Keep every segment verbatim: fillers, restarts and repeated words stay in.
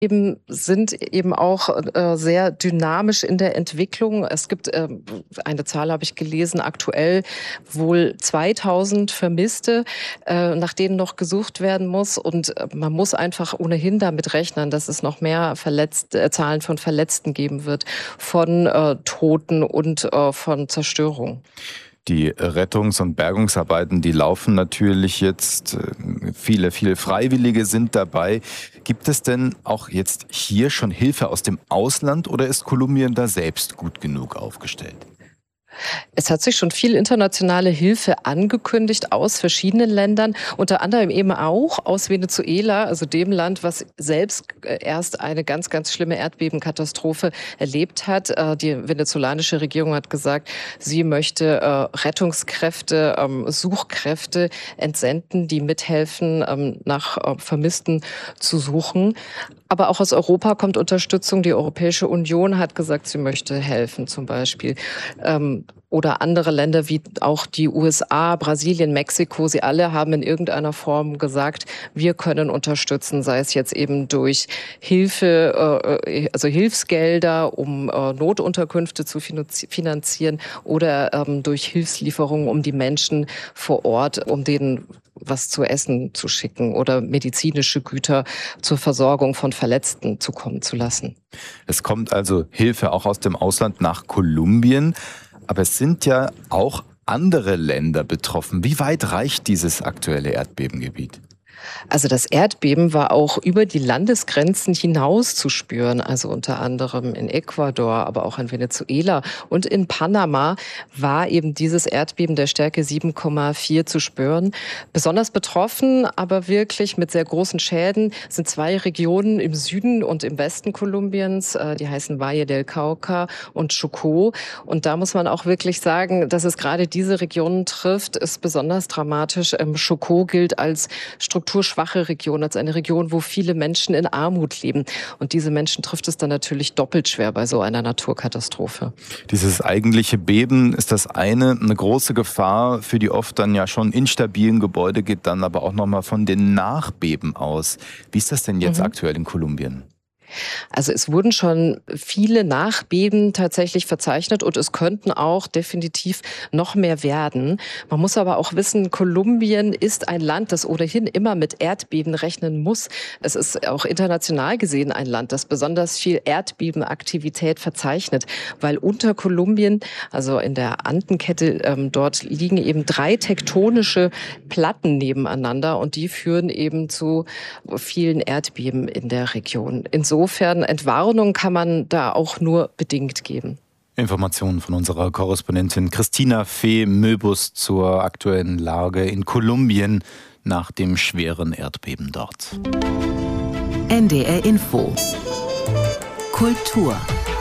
Eben sind eben auch äh, sehr dynamisch in der Entwicklung. Es gibt, äh, eine Zahl habe ich gelesen, aktuell wohl zweitausend Vermisste, äh, nach denen noch gesucht werden muss. Und äh, man muss einfach ohnehin damit rechnen, dass es noch mehr Verletzt, äh, Zahlen von Verletzten geben wird, von äh, Toten und äh, von Zerstörung. Die Rettungs- und Bergungsarbeiten, die laufen natürlich jetzt. Viele, viele Freiwillige sind dabei. Gibt es denn auch jetzt hier schon Hilfe aus dem Ausland oder ist Kolumbien da selbst gut genug aufgestellt? Es hat sich schon viel internationale Hilfe angekündigt aus verschiedenen Ländern, unter anderem eben auch aus Venezuela, also dem Land, was selbst erst eine ganz, ganz schlimme Erdbebenkatastrophe erlebt hat. Die venezolanische Regierung hat gesagt, sie möchte Rettungskräfte, Suchkräfte entsenden, die mithelfen, nach Vermissten zu suchen. Aber auch aus Europa kommt Unterstützung. Die Europäische Union hat gesagt, sie möchte helfen zum Beispiel. Ähm, oder andere Länder wie auch die U S A, Brasilien, Mexiko, sie alle haben in irgendeiner Form gesagt, wir können unterstützen, sei es jetzt eben durch Hilfe, äh, also Hilfsgelder, um äh, Notunterkünfte zu finanzieren oder ähm, durch Hilfslieferungen, um die Menschen vor Ort, um denen was zu essen zu schicken oder medizinische Güter zur Versorgung von Verletzten zukommen zu lassen. Es kommt also Hilfe auch aus dem Ausland nach Kolumbien, aber es sind ja auch andere Länder betroffen. Wie weit reicht dieses aktuelle Erdbebengebiet? Also das Erdbeben war auch über die Landesgrenzen hinaus zu spüren, also unter anderem in Ecuador, aber auch in Venezuela und in Panama war eben dieses Erdbeben der Stärke sieben Komma vier zu spüren. Besonders betroffen, aber wirklich mit sehr großen Schäden sind zwei Regionen im Süden und im Westen Kolumbiens, die heißen Valle del Cauca und Chocó. Und da muss man auch wirklich sagen, dass es gerade diese Regionen trifft, ist besonders dramatisch. Chocó gilt als Struktur schwache Region, als eine Region, wo viele Menschen in Armut leben. Und diese Menschen trifft es dann natürlich doppelt schwer bei so einer Naturkatastrophe. Dieses eigentliche Beben ist das eine. Eine große Gefahr für die oft dann ja schon instabilen Gebäude geht dann aber auch nochmal von den Nachbeben aus. Wie ist das denn jetzt mhm. aktuell in Kolumbien? Also es wurden schon viele Nachbeben tatsächlich verzeichnet und es könnten auch definitiv noch mehr werden. Man muss aber auch wissen, Kolumbien ist ein Land, das ohnehin immer mit Erdbeben rechnen muss. Es ist auch international gesehen ein Land, das besonders viel Erdbebenaktivität verzeichnet, weil unter Kolumbien, also in der Andenkette, ähm, dort liegen eben drei tektonische Platten nebeneinander und die führen eben zu vielen Erdbeben in der Region. Insofern Insofern Entwarnung kann man da auch nur bedingt geben. Informationen von unserer Korrespondentin Christina Fee-Möbus zur aktuellen Lage in Kolumbien nach dem schweren Erdbeben dort. N D R Info Kultur.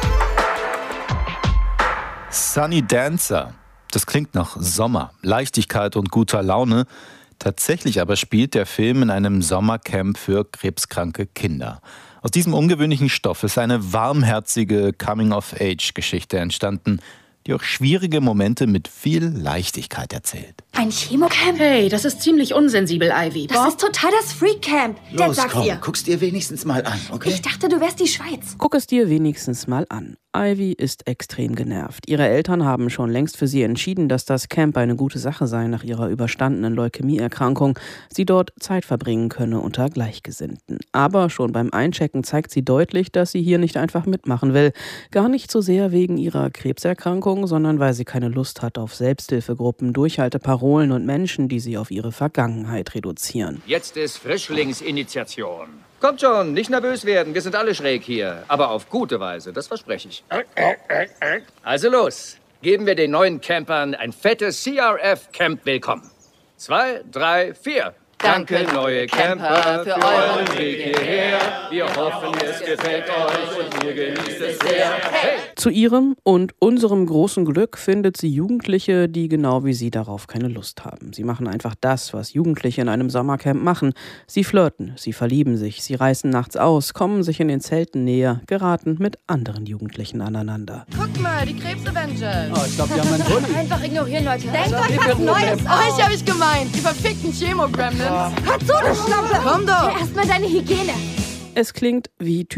Sunny Dancer. Das klingt nach Sommer, Leichtigkeit und guter Laune. Tatsächlich aber spielt der Film in einem Sommercamp für krebskranke Kinder. Aus diesem ungewöhnlichen Stoff ist eine warmherzige Coming-of-Age-Geschichte entstanden, die auch schwierige Momente mit viel Leichtigkeit erzählt. Ein Chemocamp? Hey, das ist ziemlich unsensibel, Ivy. Das Bob? ist total das Freak-Camp. Los, komm, ihr. guck's dir wenigstens mal an, okay? Ich dachte, du wärst die Schweiz. Guck es dir wenigstens mal an. Ivy ist extrem genervt. Ihre Eltern haben schon längst für sie entschieden, dass das Camp eine gute Sache sei nach ihrer überstandenen Leukämieerkrankung. Sie dort Zeit verbringen könne unter Gleichgesinnten. Aber schon beim Einchecken zeigt sie deutlich, dass sie hier nicht einfach mitmachen will. Gar nicht so sehr wegen ihrer Krebserkrankung, sondern weil sie keine Lust hat auf Selbsthilfegruppen, Durchhalteparolen und Menschen, die sie auf ihre Vergangenheit reduzieren. Jetzt ist Frischlingsinitiation. Kommt schon, nicht nervös werden, wir sind alle schräg hier. Aber auf gute Weise, das verspreche ich. Also los, geben wir den neuen Campern ein fettes C R F-Camp willkommen. Zwei, drei, vier. Danke, neue Camper, für euren Weg hierher. Wir hoffen, es gefällt euch und ihr genießt es sehr. Hey! Zu ihrem und unserem großen Glück findet sie Jugendliche, die genau wie sie darauf keine Lust haben. Sie machen einfach das, was Jugendliche in einem Sommercamp machen. Sie flirten, sie verlieben sich, sie reißen nachts aus, kommen sich in den Zelten näher, geraten mit anderen Jugendlichen aneinander. Guck mal, die Krebs-Avengers. Oh, ich glaube, die haben einen Bulli. Einfach ignorieren, Leute. Denkt euch was Neues aus. Euch habe ich gemeint. Die verfickten Chemo-Gremlins. Hör zu, du Schlampe! Komm doch! Erstmal deine Hygiene. Es klingt wie